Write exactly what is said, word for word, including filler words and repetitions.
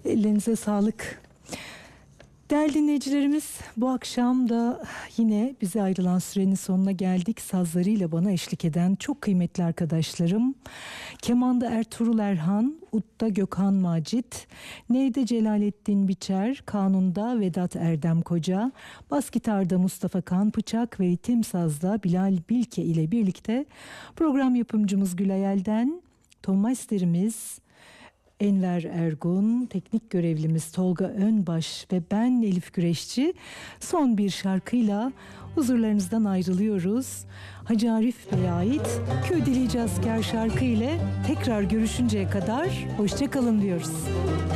Ellerinize sağlık. Değerli dinleyicilerimiz, bu akşam da yine bize ayrılan sürenin sonuna geldik. Sazlarıyla bana eşlik eden çok kıymetli arkadaşlarım: kemanda Ertuğrul Erhan, udda Gökhan Macit, neyde Celalettin Biçer, kanunda Vedat Erdem Koca, bas gitarda Mustafa Kanpıçak ve ritim sazda Bilal Bilke ile birlikte program yapımcımız Gülayel'den, ton masterimiz Enver Ergun, teknik görevlimiz Tolga Önbaş ve ben Elif Güreşçi son bir şarkıyla huzurlarınızdan ayrılıyoruz. Hacı Arif Bey'e ait Köy Delici Asker şarkı ile tekrar görüşünceye kadar hoşça kalın diyoruz.